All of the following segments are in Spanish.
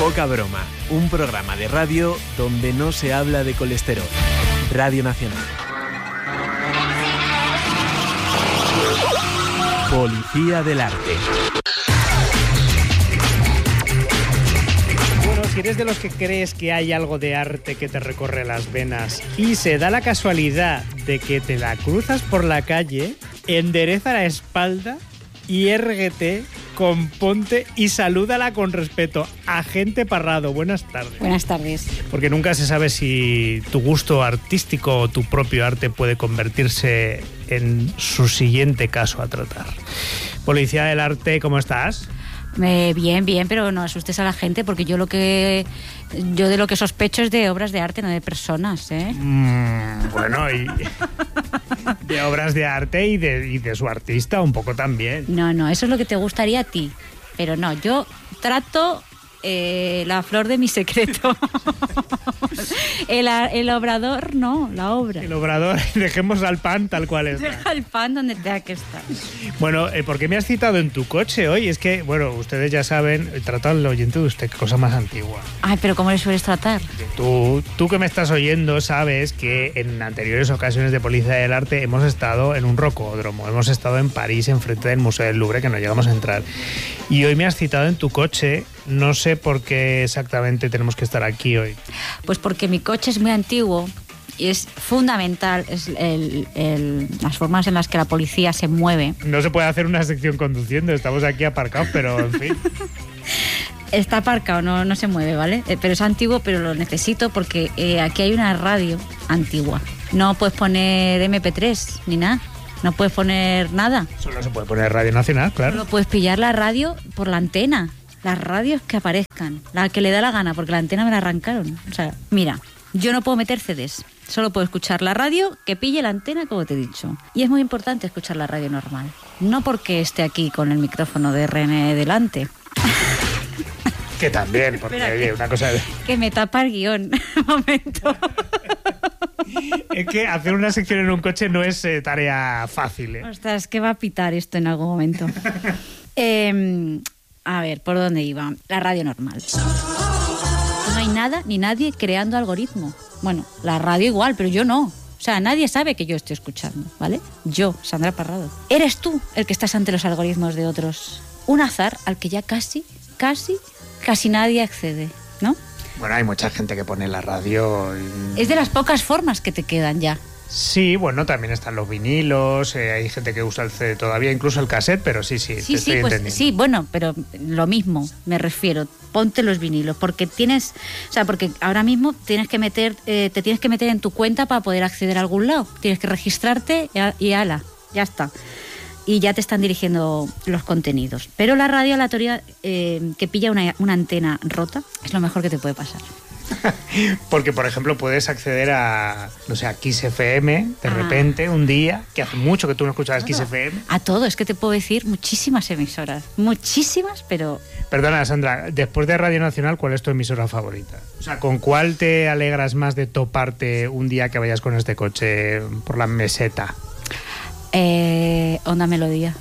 Poca broma, un programa de radio donde no se habla de colesterol. Radio Nacional. Policía del Arte. Bueno, si eres de los que crees que hay algo de arte que te recorre las venas y se da la casualidad de que te la cruzas por la calle, endereza la espalda y érguete, componte y salúdala con respeto. Agente Parrado, buenas tardes. Buenas tardes. Porque nunca se sabe si tu gusto artístico o tu propio arte puede convertirse en su siguiente caso a tratar. Policía del Arte, ¿cómo estás? Bien, pero no asustes a la gente porque yo de lo que sospecho es de obras de arte, no de personas, ¿eh? Bueno, y de obras de arte y de su artista un poco también. No, eso es lo que te gustaría a ti, pero no, yo trato la flor de mi secreto. El obrador, no, la obra. El obrador, dejemos al pan tal cual está. Deja el pan donde tenga que estar. Bueno, ¿por qué me has citado en tu coche hoy? Es que, bueno, ustedes ya saben, trata al oyente de usted, qué cosa más antigua. Ay, pero ¿cómo le sueles tratar? Tú que me estás oyendo sabes que en anteriores ocasiones de Policía del Arte hemos estado en un rocódromo, hemos estado en París, enfrente del Museo del Louvre, que no llegamos a entrar. Y hoy me has citado en tu coche. No sé por qué exactamente tenemos que estar aquí hoy. Pues porque mi coche es muy antiguo y es fundamental las formas en las que la policía se mueve. No se puede hacer una sección conduciendo, estamos aquí aparcados, pero en fin. Está aparcado, no se mueve, ¿vale? Pero es antiguo, pero lo necesito porque aquí hay una radio antigua. No puedes poner MP3 ni nada. No puedes poner nada. Solo se puede poner Radio Nacional, claro. Solo puedes pillar la radio por la antena. Las radios que aparezcan, la que le da la gana, porque la antena me la arrancaron. O sea, mira, yo no puedo meter CDs, solo puedo escuchar la radio que pille la antena, como te he dicho. Y es muy importante escuchar la radio normal, no porque esté aquí con el micrófono de René delante. Que también, porque Espera, oye, una cosa... Que me tapa el guión, un momento. Es que hacer una sección en un coche no es tarea fácil, ¿eh? Ostras, que va a pitar esto en algún momento. A ver, ¿por dónde iba? La radio normal. No hay nada ni nadie creando algoritmo. Bueno, la radio igual, pero yo no. O sea, nadie sabe que yo estoy escuchando, ¿vale? Yo, Sandra Parrado. Eres tú el que estás ante los algoritmos de otros. Un azar al que ya casi nadie accede, ¿no? Bueno, hay mucha gente que pone la radio... Es de las pocas formas que te quedan ya. Sí, bueno, también están los vinilos, hay gente que usa el CD todavía, incluso el cassette, pero sí, te estoy entendiendo. Sí, bueno, pero lo mismo, me refiero, ponte los vinilos, porque porque ahora mismo te tienes que meter en tu cuenta para poder acceder a algún lado, tienes que registrarte y ala, ya está. Y ya te están dirigiendo los contenidos. Pero la radio aleatoria que pilla una antena rota es lo mejor que te puede pasar. Porque, por ejemplo, puedes acceder a Kiss FM de repente, un día, que hace mucho que tú no escuchabas Kiss FM. A todo, es que te puedo decir muchísimas emisoras. Muchísimas, pero... Perdona, Sandra, después de Radio Nacional, ¿cuál es tu emisora favorita? O sea, ¿con cuál te alegras más de toparte un día que vayas con este coche por la meseta? Onda Melodía.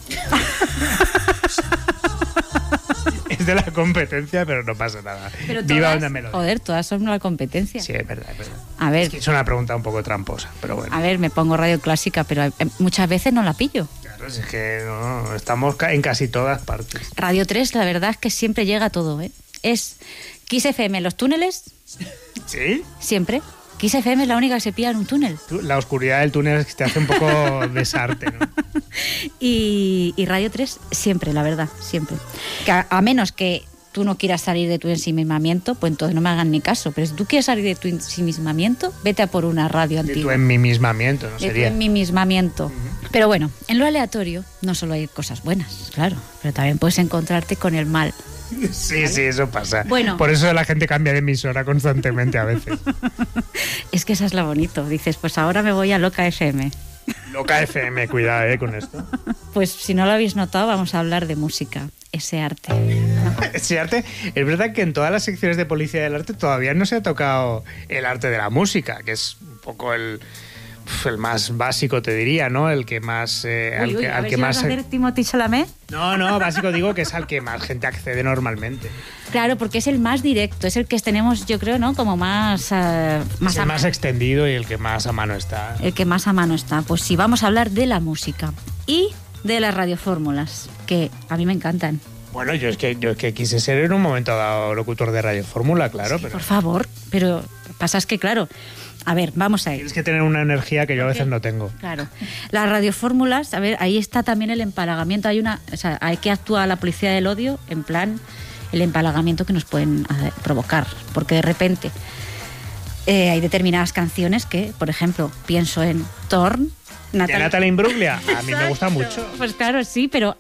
Es de la competencia, pero no pasa nada. Pero Viva Onda Melodía. Joder, todas son una competencia. Sí, es verdad. A ver. Es que es una pregunta un poco tramposa, pero bueno. A ver, me pongo radio clásica, pero muchas veces no la pillo. Claro, es que no, estamos en casi todas partes. Radio 3, la verdad es que siempre llega todo, ¿eh? Es Kiss FM en los túneles. ¿Sí? Siempre. Kiss FM es la única que se pilla en un túnel. La oscuridad del túnel es que te hace un poco desarte, ¿no? Y Radio 3 siempre, la verdad, siempre. Que a menos que tú no quieras salir de tu ensimismamiento, pues entonces no me hagan ni caso. Pero si tú quieres salir de tu ensimismamiento, vete a por una radio antigua. De tu enmimismamiento, ¿no sería? De tu enmimismamiento. Pero bueno, en lo aleatorio no solo hay cosas buenas, claro, pero también puedes encontrarte con el mal. Sí, sí, eso pasa. Bueno. Por eso la gente cambia de emisora constantemente a veces. Es que eso es lo bonito. Dices, pues ahora me voy a Loca FM. Loca FM, cuidado con esto. Pues si no lo habéis notado, vamos a hablar de música, ese arte, ¿no? Ese arte, es verdad que en todas las secciones de Policía del Arte todavía no se ha tocado el arte de la música, que es un poco el más básico, te diría, ¿no? El que más... al que más... ¿Vas a hacer Timothée Chalamet? No, básico digo que es al que más gente accede normalmente. Claro, porque es el más directo, es el que tenemos, yo creo, ¿no? Como más... es el más extendido y el que más a mano está. El que más a mano está. Pues sí, vamos a hablar de la música y de las radiofórmulas, que a mí me encantan. Bueno, yo es que quise ser en un momento dado locutor de radiofórmula, claro. Sí, pero... Por favor, pero pasa es que, claro... A ver, vamos a ir. Tienes que tener una energía que yo a veces no tengo. Claro. Las radiofórmulas, a ver, ahí está también el empalagamiento. Hay que actuar la policía del odio, en plan, el empalagamiento que nos pueden provocar. Porque de repente hay determinadas canciones que, por ejemplo, pienso en Torn. Natalie Imbruglia. A mí me gusta mucho. Pues claro, sí, pero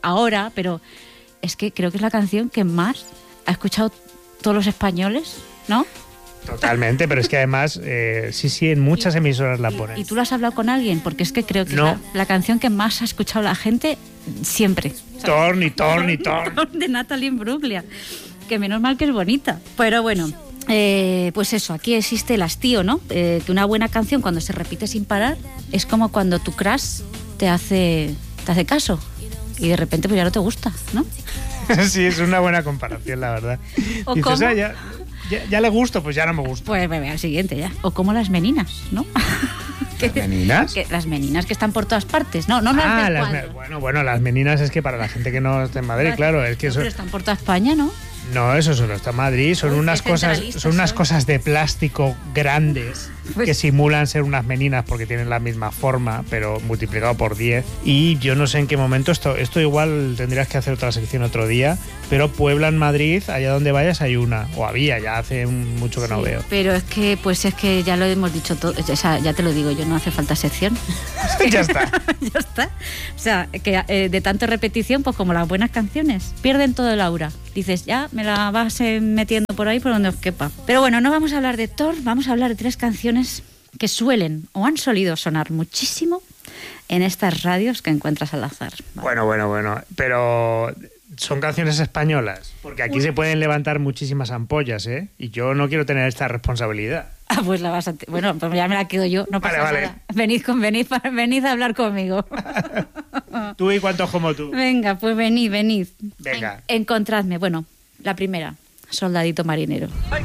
es que creo que es la canción que más ha escuchado todos los españoles, ¿no? Totalmente, pero es que además, sí, en muchas emisoras la ponen. ¿Y tú lo has hablado con alguien? Porque es que creo que es la canción que más ha escuchado la gente siempre. Torn. De Natalie Imbruglia. Que menos mal que es bonita. Pero bueno, pues eso, aquí existe el hastío, ¿no? Que una buena canción cuando se repite sin parar es como cuando tu crush te hace caso y de repente pues ya no te gusta, ¿no? Sí, es una buena comparación, la verdad. ¿O dices, cómo? Ya le gusto, pues ya no me gusta. Pues bebé, al siguiente ya. O como las meninas, ¿no? ¿Las meninas? Las meninas que están por todas partes. No bueno, las meninas es que para la gente que no está en Madrid, claro, es que eso... Pero están por toda España, ¿no? No, eso solo está en Madrid. Son unas cosas de plástico grandes que simulan ser unas meninas porque tienen la misma forma, pero multiplicado por 10. Y yo no sé en qué momento, esto igual tendrías que hacer otra sección otro día, pero Puebla en Madrid, allá donde vayas hay una, o había, ya hace mucho que no veo. Pero es que ya lo hemos dicho todo, ya te lo digo yo, no hace falta sección. Ya está. Ya está. O sea, que de tanto repetición, pues como las buenas canciones, pierden todo el aura. Dices, ya me la vas metiendo por ahí por donde os quepa. Pero bueno, no vamos a hablar de Thor, vamos a hablar de 3 canciones que suelen o han solido sonar muchísimo en estas radios que encuentras al azar. ¿Vale? Bueno, pero son canciones españolas, porque aquí se pueden levantar muchísimas ampollas, ¿eh? Y yo no quiero tener esta responsabilidad. Ah, pues la vas a... Bueno, pues ya me la quedo yo, no pasa nada. Venid a hablar conmigo. Tú y cuántos como tú. Venga, pues venid. Venga. Encontradme. Bueno, la primera, Soldadito Marinero.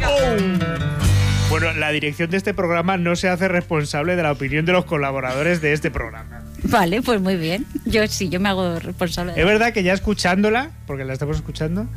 Bueno, la dirección de este programa no se hace responsable de la opinión de los colaboradores de este programa. Vale, pues muy bien. Yo me hago responsable. Es verdad que ya escuchándola, porque la estamos escuchando,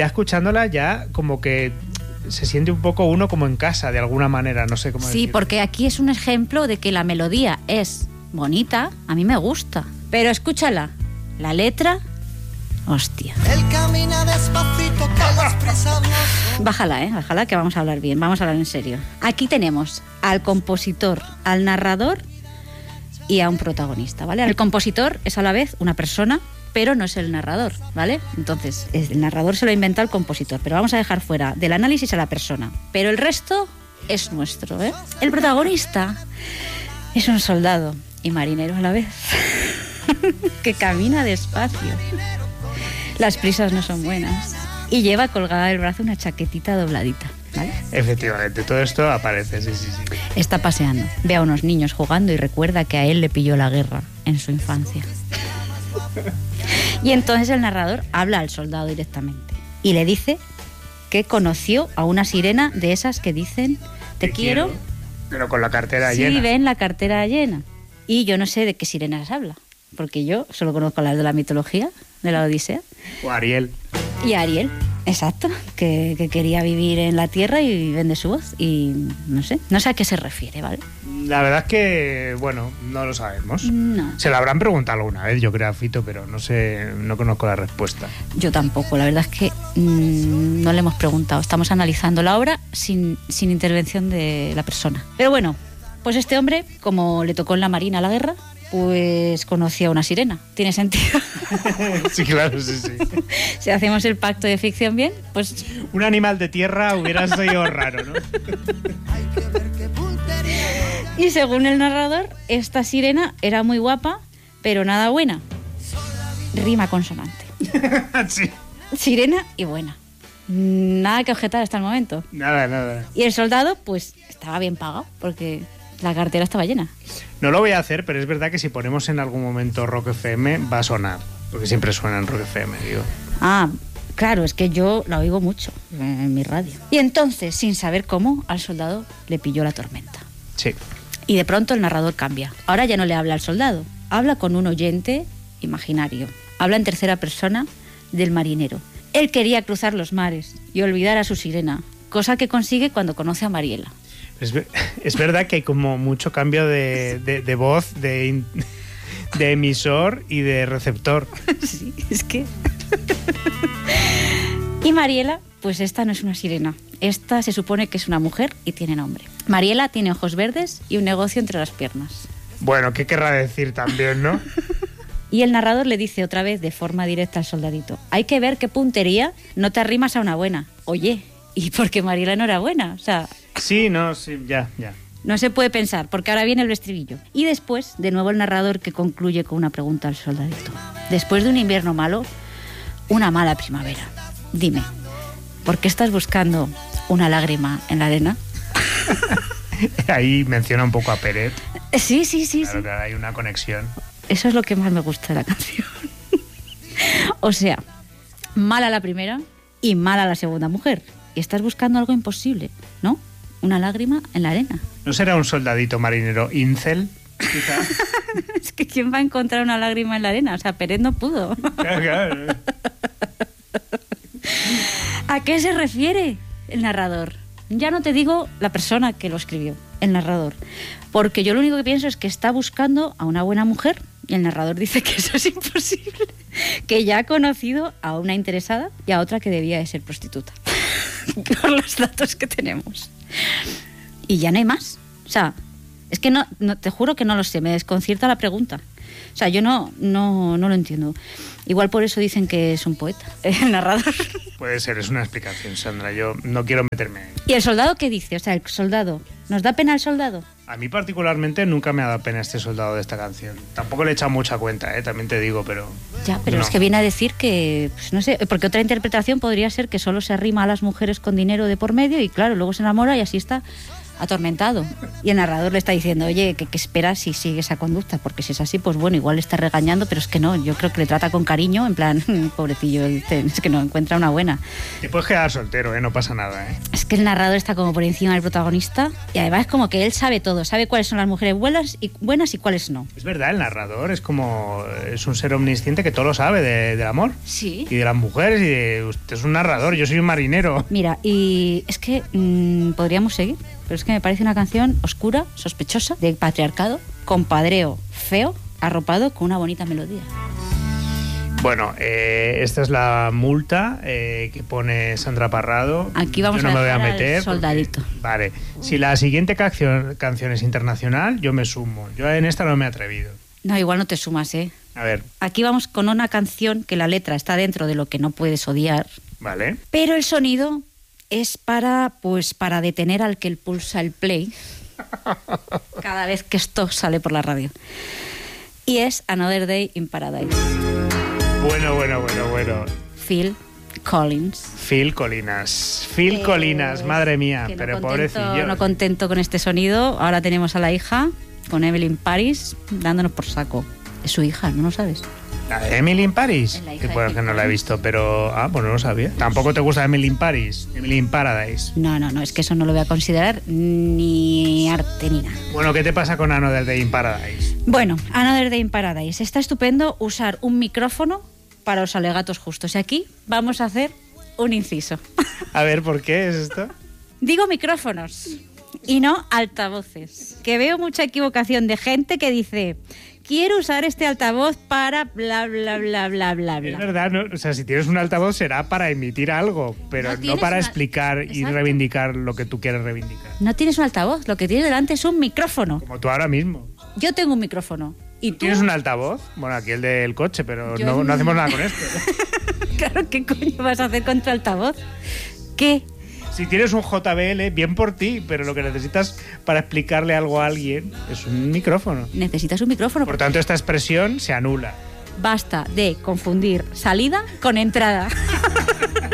ya como que se siente un poco uno como en casa, de alguna manera, no sé cómo decirlo. Sí, porque aquí es un ejemplo de que la melodía es bonita, a mí me gusta, pero escúchala, la letra, hostia. Él camina despacito, que las prisas no son. Bájala, que vamos a hablar bien, vamos a hablar en serio. Aquí tenemos al compositor, al narrador y a un protagonista, ¿vale? El compositor es a la vez una persona, pero no es el narrador, ¿vale? Entonces, el narrador se lo inventa el compositor, pero vamos a dejar fuera del análisis a la persona. Pero el resto es nuestro, ¿eh? El protagonista es un soldado y marinero a la vez, que camina despacio. Las prisas no son buenas. Y lleva colgada del brazo una chaquetita dobladita, ¿vale? Efectivamente, todo esto aparece, sí. Está paseando, ve a unos niños jugando y recuerda que a él le pilló la guerra en su infancia. Y entonces el narrador habla al soldado directamente y le dice que conoció a una sirena de esas que dicen te quiero, pero con la cartera llena. Sí, ven la cartera llena. Y yo no sé de qué sirenas habla, porque yo solo conozco las de la mitología, de la Odisea. O Ariel. Y Ariel, exacto, que quería vivir en la tierra y vende su voz. Y no sé a qué se refiere, ¿vale? La verdad es que, bueno, no lo sabemos. No. Se lo habrán preguntado alguna vez, yo creo, a Fito, pero no sé, no conozco la respuesta. Yo tampoco, la verdad es que no le hemos preguntado. Estamos analizando la obra sin intervención de la persona. Pero bueno, pues este hombre, como le tocó en la marina la guerra, pues conoció a una sirena. ¿Tiene sentido? Sí, claro, sí. Si hacemos el pacto de ficción bien, pues... Un animal de tierra hubiera sido raro, ¿no? Y según el narrador, esta sirena era muy guapa, pero nada buena. Rima consonante. Sí. Sirena y buena. Nada que objetar hasta el momento. Nada. Y el soldado, pues, estaba bien pagado, porque La cartera estaba llena. No lo voy a hacer, pero es verdad que si ponemos en algún momento Rock FM va a sonar. Porque siempre suena en Rock FM, digo. Ah, claro, es que yo la oigo mucho en mi radio. Y entonces, sin saber cómo, al soldado le pilló la tormenta. Sí. Y de pronto el narrador cambia. Ahora ya no le habla al soldado, habla con un oyente imaginario. Habla en tercera persona del marinero. Él quería cruzar los mares y olvidar a su sirena, cosa que consigue cuando conoce a Mariela. Es verdad que hay como mucho cambio de voz, de emisor y de receptor. Sí, es que... Y Mariela, pues esta no es una sirena. Esta se supone que es una mujer y tiene nombre. Mariela tiene ojos verdes y un negocio entre las piernas. Bueno, ¿qué querrá decir también, no? Y el narrador le dice otra vez de forma directa al soldadito: hay que ver qué puntería, no te arrimas a una buena. Oye, ¿y por qué Mariela no era buena? O sea... Sí, no, sí, ya. No se puede pensar, porque ahora viene el estribillo. Y después, de nuevo el narrador que concluye con una pregunta al soldadito. Después de un invierno malo, una mala primavera. Dime, ¿por qué estás buscando una lágrima en la arena? Ahí menciona un poco a Peret. Sí. Claro que hay una conexión. Eso es lo que más me gusta de la canción. O sea, mala la primera y mala la segunda mujer. Y estás buscando algo imposible, ¿no? Una lágrima en la arena. ¿No será un soldadito marinero incel, quizá? Es que ¿quién va a encontrar una lágrima en la arena? O sea, Peret no pudo. Claro. ¿A qué se refiere el narrador? Ya no te digo la persona que lo escribió, el narrador. Porque yo lo único que pienso es que está buscando a una buena mujer y el narrador dice que eso es imposible. Que ya ha conocido a una interesada y a otra que debía de ser prostituta. Por los datos que tenemos. Y ya no hay más. O sea, es que no, te juro que no lo sé, me desconcierta la pregunta. O sea, yo no lo entiendo. Igual por eso dicen que es un poeta, el narrador. Puede ser, es una explicación, Sandra. Yo no quiero meterme ahí. ¿Y el soldado qué dice? O sea, el soldado, ¿nos da pena el soldado? A mí particularmente nunca me ha dado pena este soldado de esta canción. Tampoco le he echado mucha cuenta, también te digo, pero... Ya, pero no. Es que viene a decir que, pues no sé, porque otra interpretación podría ser que solo se arrima a las mujeres con dinero de por medio y claro, luego se enamora y así está atormentado. Y el narrador le está diciendo, oye, ¿qué esperas si sigue esa conducta? Porque si es así, pues bueno, igual le está regañando, pero es que no, yo creo que le trata con cariño, en plan, pobrecillo, es que no encuentra una buena. Te puedes quedar soltero, no pasa nada, Es que el narrador está como por encima del protagonista y además es como que él sabe todo, sabe cuáles son las mujeres buenas y cuáles no. Es verdad, el narrador es un ser omnisciente que todo lo sabe del amor. Sí. Y de las mujeres y de... Usted es un narrador, yo soy un marinero. Mira, y es que podríamos seguir, pero es que me parece una canción oscura, sospechosa, de patriarcado, compadreo feo, arropado con una bonita melodía. Bueno, esta es la multa que pone Sandra Parrado. Aquí vamos yo no a me voy a dejar meter al soldadito. Vale, si la siguiente canción es internacional, yo me sumo. Yo en esta no me he atrevido. No, igual no te sumas, ¿eh? A ver. Aquí vamos con una canción que la letra está dentro de lo que no puedes odiar. Vale. Pero el sonido es para detener al que pulsa el play cada vez que esto sale por la radio. Y es Another Day in Paradise. Bueno. Phil Collins. Phil Colinas, madre mía, pero pobrecillo. No contento con este sonido, ahora tenemos a la hija, con Emily in Paris, dándonos por saco. Es su hija, ¿no lo sabes? ¿Emily in Paris? Es la hija Que pues de que no Phil la he visto, pero... pues no lo sabía. ¿Tampoco te gusta Emily in Paris? Emily in Paradise. No, es que eso no lo voy a considerar ni arte ni nada. Bueno, ¿qué te pasa con Another Day in Paradise? Bueno, Another Day in Paradise. Está estupendo usar un micrófono para los alegatos justos. Y aquí vamos a hacer un inciso. A ver, ¿por qué es esto? Digo micrófonos y no altavoces. Que veo mucha equivocación de gente que dice... Quiero usar este altavoz para bla, bla, bla, bla, bla, bla. Es verdad, ¿no? O sea, si tienes un altavoz será para emitir algo, pero no para explicar y Exacto. reivindicar lo que tú quieres reivindicar. No tienes un altavoz, lo que tienes delante es un micrófono. Como tú ahora mismo. Yo tengo un micrófono. ¿Y tú? ¿Tienes un altavoz? Bueno, aquí el del coche, pero Yo no hacemos nada con esto. Claro, ¿qué coño vas a hacer con tu altavoz? ¿Qué? Si tienes un JBL, bien por ti, pero lo que necesitas para explicarle algo a alguien es un micrófono. Necesitas un micrófono. Por tanto, esta expresión se anula. Basta de confundir salida con entrada.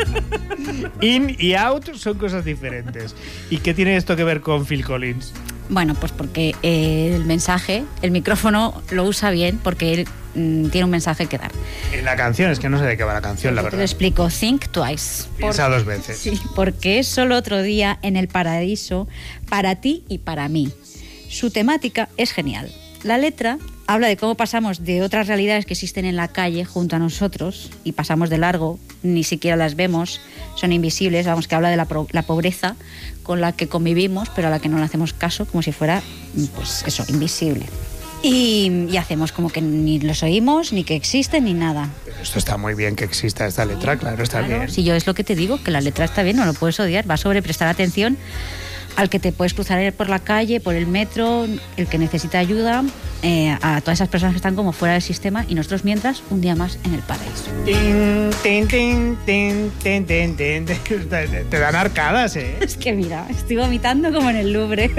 In y out son cosas diferentes. ¿Y qué tiene esto que ver con Phil Collins? Bueno, pues porque el mensaje, el micrófono lo usa bien porque él tiene un mensaje que dar. En la canción, es que no sé de qué va la canción, la Te lo verdad. explico. Think twice. Piensa dos veces. Sí, porque es solo otro día en el paraíso para ti y para mí. Su temática es genial. La letra habla de cómo pasamos de otras realidades que existen en la calle junto a nosotros y pasamos de largo, ni siquiera las vemos, son invisibles, vamos, que habla de la pobreza con la que convivimos, pero a la que no le hacemos caso, como si fuera, pues eso, invisible. Y hacemos como que ni los oímos, ni que existen, ni nada. Pero esto está muy bien que exista esta letra, claro, está bien. Si yo es lo que te digo, que la letra está bien, no lo puedes odiar, va sobre prestar atención al que te puedes cruzar por la calle, por el metro, el que necesita ayuda, a todas esas personas que están como fuera del sistema y nosotros mientras un día más en el paraíso. Tin, tin, tin, tin, tin, tin, tin, tin. Te dan arcadas, ¿eh? Es que mira, estoy vomitando como en el Louvre.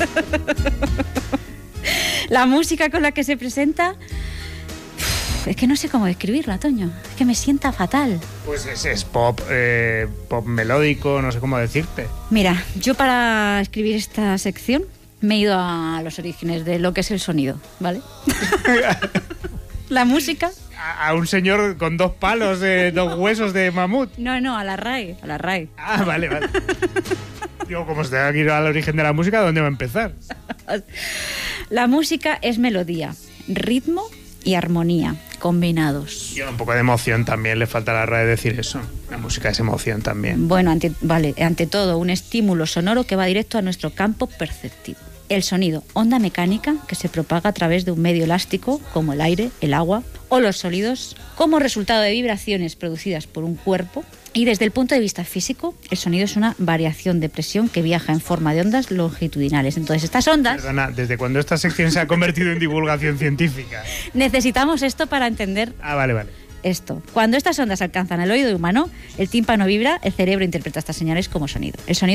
La música con la que se presenta, es que no sé cómo describirla, Toño. Es que me sienta fatal. Pues es pop, pop melódico, no sé cómo decirte. Mira, yo para escribir esta sección me he ido a los orígenes de lo que es el sonido, ¿vale? La música. A un señor con 2 palos, 2 huesos de mamut. No, a la RAE, a la RAE. Ah, vale. Digo, como se tenga que ir al origen de la música, ¿dónde va a empezar? La música es melodía, ritmo y armonía combinados. Y un poco de emoción también, le falta a la RAE decir eso. La música es emoción también. Bueno, ante todo, un estímulo sonoro que va directo a nuestro campo perceptivo. El sonido, onda mecánica que se propaga a través de un medio elástico como el aire, el agua o los sólidos como resultado de vibraciones producidas por un cuerpo. Y desde el punto de vista físico, el sonido es una variación de presión que viaja en forma de ondas longitudinales. Entonces, estas ondas... Perdona, ¿desde cuándo esta sección se ha convertido en divulgación científica? Necesitamos esto para entender... Ah, vale. Esto. Cuando estas ondas alcanzan el oído humano, el tímpano vibra, el cerebro interpreta estas señales como sonido. El sonido